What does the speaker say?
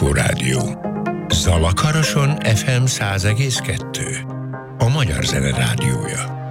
Echo Rádió. Zalakaroson FM 100,2. A Magyar Zene Rádiója.